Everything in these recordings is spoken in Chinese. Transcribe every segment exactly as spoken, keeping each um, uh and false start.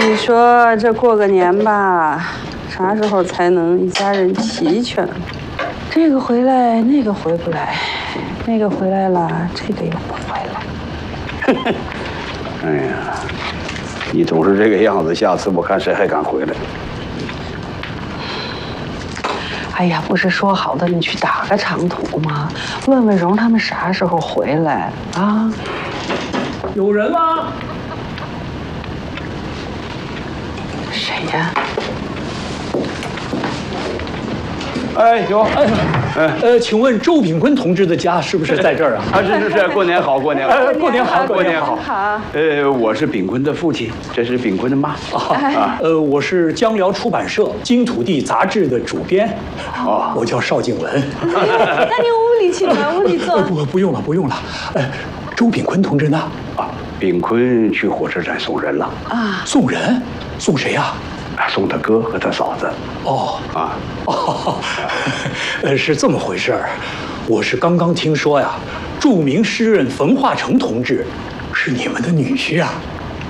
你说这过个年吧，啥时候才能一家人齐全？这个回来，那个回不来，那个回来了，这个又不回来。 哎呀，你总是这个样子，下次我看谁还敢回来？ 哎呀，不是说好的你去打个长途吗？问问蓉他们啥时候回来啊？ 有人吗？ 谁呀？ 哎，有，哎， 呃呃，请问周炳坤同志的家是不是在这儿啊？ 啊，是是是，过年好，过年好， 呃过年好， 过年好。 好。 呃，我是炳坤的父亲，这是炳坤的妈。 啊，呃，我是江辽出版社《金土地》杂志的主编， 哦， 我叫邵静文。 那您屋里请吧，屋里坐。 不，不用了，不用了。呃，周炳坤同志呢？ 啊，炳坤去火车站送人了。 啊， 送人？送谁呀？ 送他哥和他嫂子。 哦啊， 哦，呃，是这么回事儿。我是刚刚听说呀，著名诗人冯化成同志是你们的女婿啊。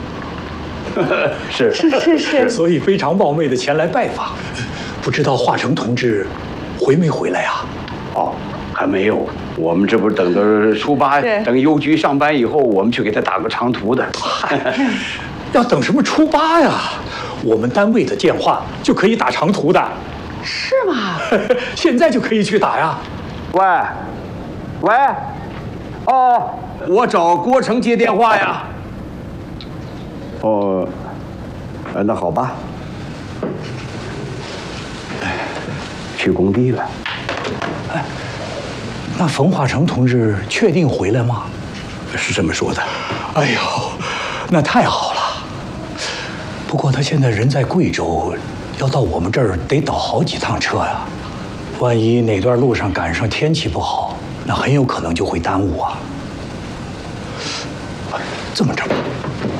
是是是是。 所以非常冒昧的前来拜访。不知道化成同志回没回来啊？ 哦，还没有。我们这不是等着初八，等邮局上班以后，我们去给他打个长途的。 要等什么初八呀？我们单位的电话就可以打长途的。 是吗？ 现在就可以去打呀。 喂，喂，哦，我找郭成接电话呀。哦，呃，那好吧。去工地了。 哎，那冯化成同志确定回来吗？ 是这么说的。 哎呦，那太好了。不过他现在人在贵州，要到我们这儿得倒好几趟车呀。万一哪段路上赶上天气不好，那很有可能就会耽误啊。这么着吧，